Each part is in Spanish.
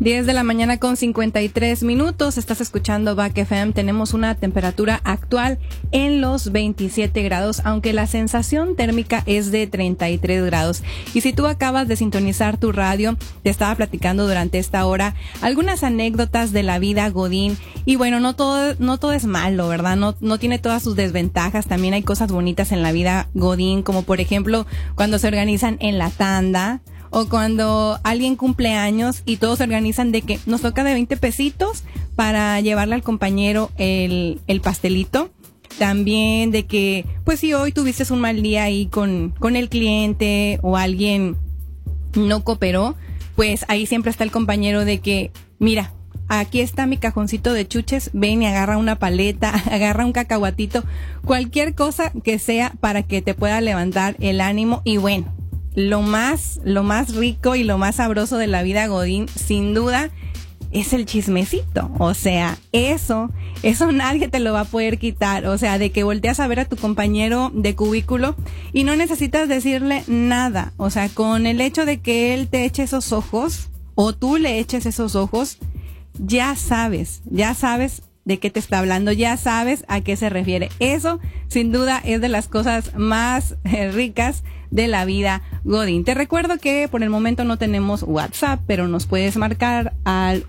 10 de la mañana con 53 minutos. Estás escuchando Back FM. Tenemos una temperatura actual en los 27 grados, aunque la sensación térmica es de 33 grados. Y si tú acabas de sintonizar tu radio, te estaba platicando durante esta hora algunas anécdotas de la vida godín. Y bueno, no todo es malo, ¿verdad? No tiene todas sus desventajas. También hay cosas bonitas en la vida godín, como por ejemplo cuando se organizan en la tanda, o cuando alguien cumple años y todos se organizan de que nos toca de 20 pesitos para llevarle al compañero el pastelito. También de que, pues si hoy tuviste un mal día ahí con el cliente o alguien no cooperó, pues ahí siempre está el compañero de que, mira, aquí está mi cajoncito de chuches, ven y agarra una paleta, agarra un cacahuatito, cualquier cosa que sea para que te pueda levantar el ánimo. Y bueno, lo más rico y lo más sabroso de la vida godín, sin duda, es el chismecito. O sea, eso nadie te lo va a poder quitar. O sea, de que volteas a ver a tu compañero de cubículo y no necesitas decirle nada. O sea, con el hecho de que él te eche esos ojos o tú le eches esos ojos, ya sabes de qué te está hablando, ya sabes a qué se refiere. Eso, sin duda, es de las cosas más ricas de la vida godín. Te recuerdo que por el momento no tenemos WhatsApp, pero nos puedes marcar al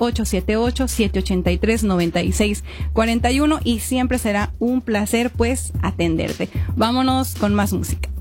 878-783-9641 y siempre será un placer, pues, atenderte. Vámonos con más música.